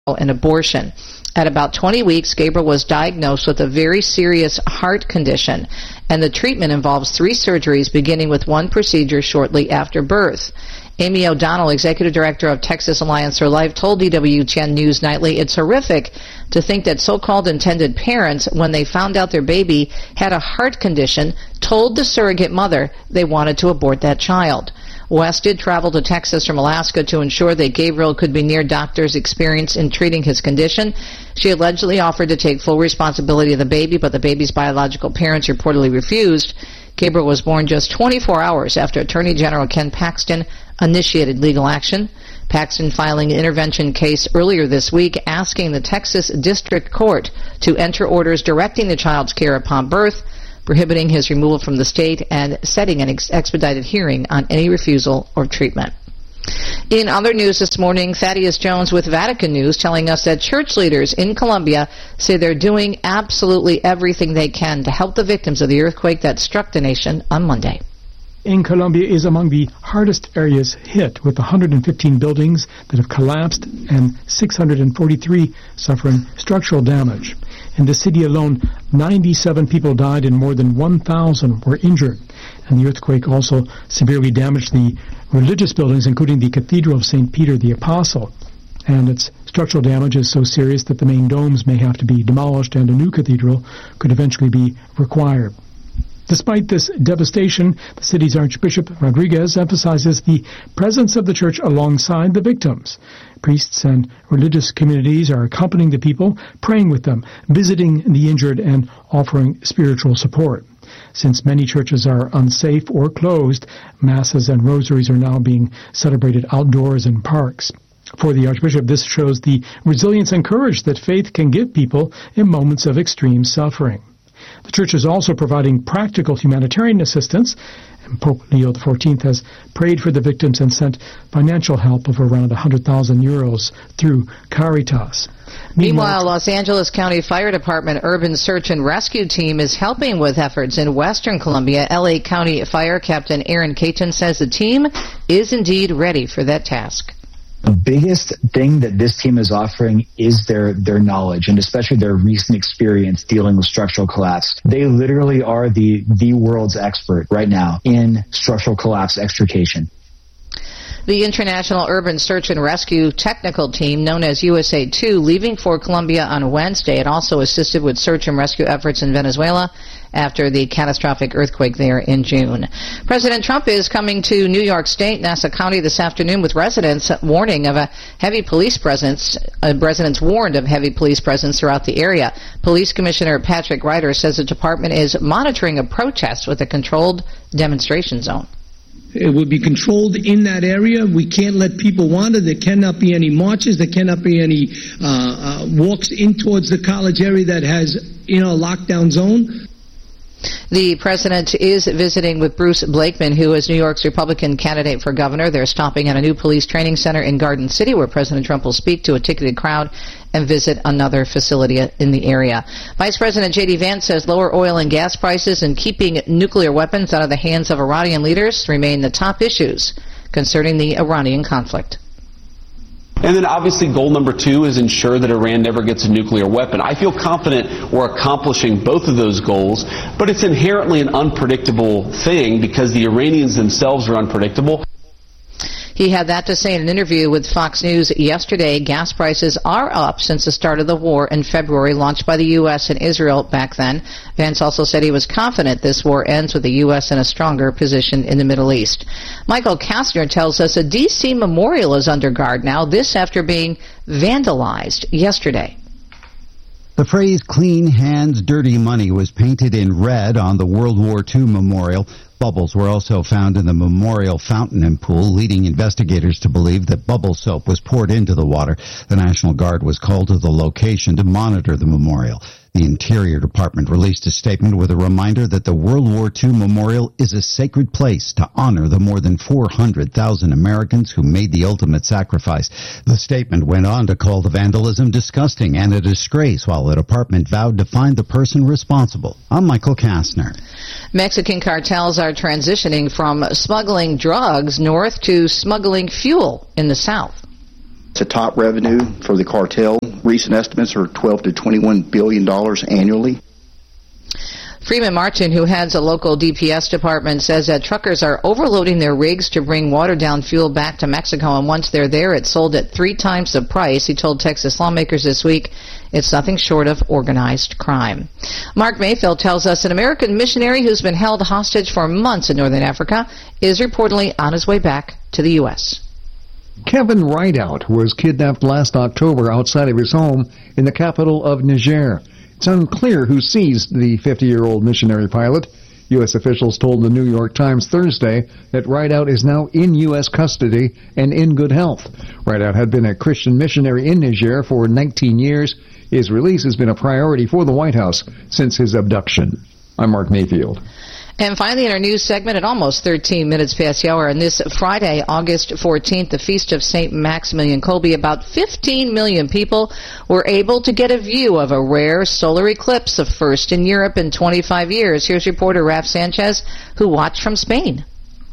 an abortion. At about 20 weeks, Gabriel was diagnosed with a very serious heart condition, and the treatment involves 3 surgeries, beginning with 1 procedure shortly after birth. Amy O'Donnell, Executive Director of Texas Alliance for Life, told EWTN News Nightly, "It's horrific to think that so-called intended parents, when they found out their baby had a heart condition, told the surrogate mother they wanted to abort that child." West did travel to Texas from Alaska to ensure that Gabriel could be near doctors experienced in treating his condition. She allegedly offered to take full responsibility of the baby, but the baby's biological parents reportedly refused. Gabriel was born just 24 hours after Attorney General Ken Paxton initiated legal action. Paxton filing an intervention case earlier this week asking the Texas District Court to enter orders directing the child's care upon birth, prohibiting his removal from the state, and setting an expedited hearing on any refusal or treatment. In other news this morning, Thaddeus Jones with Vatican News telling us that church leaders in Colombia say they're doing absolutely everything they can to help the victims of the earthquake that struck the nation on Monday. In Colombia is among the hardest areas hit, with 115 buildings that have collapsed and 643 suffering structural damage. In the city alone, 97 people died and more than 1,000 were injured. And the earthquake also severely damaged the religious buildings, including the Cathedral of St. Peter the Apostle. And its structural damage is so serious that the main domes may have to be demolished and a new cathedral could eventually be required. Despite this devastation, the city's Archbishop Rodriguez emphasizes the presence of the church alongside the victims. Priests and religious communities are accompanying the people, praying with them, visiting the injured, and offering spiritual support. Since many churches are unsafe or closed, masses and rosaries are now being celebrated outdoors in parks. For the Archbishop, this shows the resilience and courage that faith can give people in moments of extreme suffering. The Church is also providing practical humanitarian assistance, and Pope Leo XIV has prayed for the victims and sent financial help of around 100,000 euros through Caritas. Meanwhile, Los Angeles County Fire Department Urban Search and Rescue Team is helping with efforts in western Colombia. L.A. County Fire Captain Aaron Caton says the team is indeed ready for that task. The biggest thing that this team is offering is their knowledge, and especially their recent experience dealing with structural collapse. They literally are the world's expert right now in structural collapse extrication. The International Urban Search and Rescue Technical Team, known as USA-2, leaving for Colombia on Wednesday. It also assisted with search and rescue efforts in Venezuela after the catastrophic earthquake there in June. President Trump is coming to New York State, Nassau County this afternoon, with residents warning of a heavy police presence. Residents warned of heavy police presence throughout the area. Police Commissioner Patrick Ryder says the department is monitoring a protest with a controlled demonstration zone. It will be controlled in that area. We can't let people wander. There cannot be any marches. There cannot be any walks in towards the college area that has, a lockdown zone. The president is visiting with Bruce Blakeman, who is New York's Republican candidate for governor. They're stopping at a new police training center in Garden City, where President Trump will speak to a ticketed crowd and visit another facility in the area. Vice President J.D. Vance says lower oil and gas prices and keeping nuclear weapons out of the hands of Iranian leaders remain the top issues concerning the Iranian conflict. And then obviously goal number 2 is ensure that Iran never gets a nuclear weapon. I feel confident we're accomplishing both of those goals, but it's inherently an unpredictable thing because the Iranians themselves are unpredictable. He had that to say in an interview with Fox News yesterday. Gas prices are up since the start of the war in February, launched by the U.S. and Israel back then. Vance also said he was confident this war ends with the U.S. in a stronger position in the Middle East. Michael Kastner tells us a D.C. memorial is under guard now, this after being vandalized yesterday. The phrase "clean hands, dirty money" was painted in red on the World War II memorial. Bubbles were also found in the memorial fountain and pool, leading investigators to believe that bubble soap was poured into the water. The National Guard was called to the location to monitor the memorial. The Interior Department released a statement with a reminder that the World War II Memorial is a sacred place to honor the more than 400,000 Americans who made the ultimate sacrifice. The statement went on to call the vandalism disgusting and a disgrace, while the department vowed to find the person responsible. I'm Michael Kastner. Mexican cartels are transitioning from smuggling drugs north to smuggling fuel in the south. It's a top revenue for the cartel. Recent estimates are $12 to $21 billion annually. Freeman Martin, who heads a local DPS department, says that truckers are overloading their rigs to bring watered-down fuel back to Mexico, and once they're there, it's sold at 3 times the price. He told Texas lawmakers this week it's nothing short of organized crime. Mark Mayfield tells us an American missionary who's been held hostage for months in northern Africa is reportedly on his way back to the U.S. Kevin Rideout was kidnapped last October outside of his home in the capital of Niger. It's unclear who seized the 50-year-old missionary pilot. U.S. officials told the New York Times Thursday that Rideout is now in U.S. custody and in good health. Rideout had been a Christian missionary in Niger for 19 years. His release has been a priority for the White House since his abduction. I'm Mark Mayfield. And finally, in our news segment, at almost 13 minutes past the hour, on this Friday, August 14th, the Feast of St. Maximilian Kolbe, about 15 million people were able to get a view of a rare solar eclipse, the first in Europe in 25 years. Here's reporter Raf Sanchez, who watched from Spain.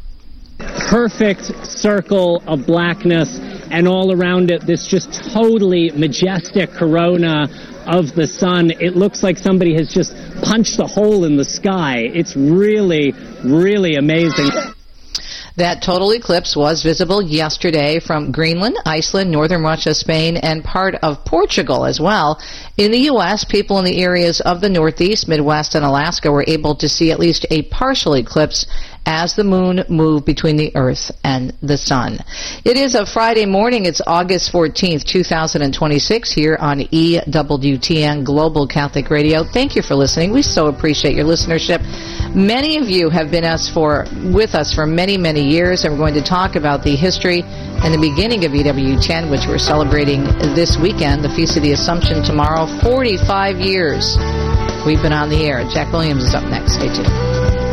Perfect circle of blackness, and all around it, this just totally majestic corona of the sun. It looks like somebody has just punched a hole in the sky. It's really, really amazing. That total eclipse was visible yesterday from Greenland, Iceland, northern Russia, Spain, and part of Portugal as well. In the U.S., people in the areas of the Northeast, Midwest, and Alaska were able to see at least a partial eclipse as the moon moved between the Earth and the sun. It is a Friday morning. It's August 14th, 2026, here on EWTN Global Catholic Radio. Thank you for listening. We so appreciate your listenership. Many of you have been with us for many, many years, and we're going to talk about the history and the beginning of EWTN, which we're celebrating this weekend, the Feast of the Assumption tomorrow. 45 years we've been on the air. Jack Williams is up next. Stay tuned.